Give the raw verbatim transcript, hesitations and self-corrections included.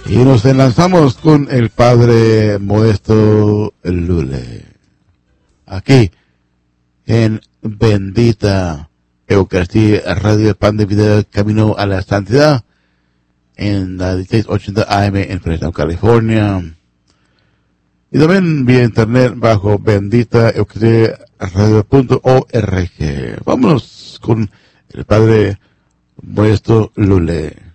Y nos enlazamos con el Padre Modesto Lule, aquí en Bendita Eucaristía Radio, el Pan de Vida, Camino a la Santidad, en la dieciséis ochenta A M en Fresno, California. Y también vía internet bajo bendita eucaristía radio punto org. Vámonos con el Padre Modesto Lule.